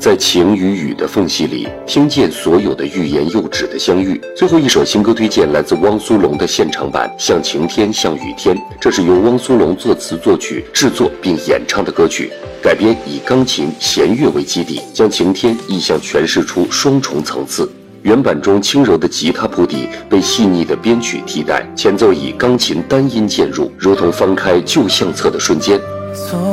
在情与雨的缝隙里，听见所有的欲言又止的相遇。最后一首新歌推荐来自汪苏泷的现场版《像晴天像雨天》，这是由汪苏泷作词作曲制作并演唱的歌曲，改编以钢琴弦乐为基底，将晴天意象诠释出双重层次。原版中轻柔的吉他铺底被细腻的编曲替代，前奏以钢琴单音渐入，如同翻开旧相册的瞬间。